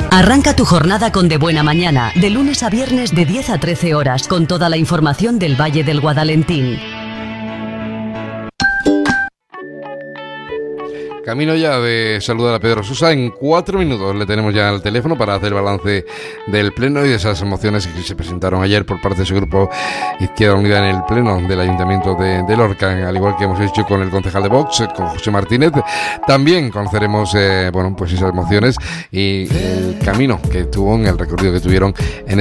Arranca tu jornada con De Buena Mañana, de lunes a viernes de 10 a 13 horas, con toda la información del Valle del Guadalentín. Camino ya de saludar a Pedro Sousa. En 4 minutos le tenemos ya al teléfono para hacer balance del pleno y de esas mociones que se presentaron ayer por parte de su grupo Izquierda Unida en el pleno del Ayuntamiento de Lorca, al igual que hemos hecho con el concejal de Vox, con José Martínez. También conoceremos pues esas mociones y el camino que tuvo, en el recorrido que tuvieron en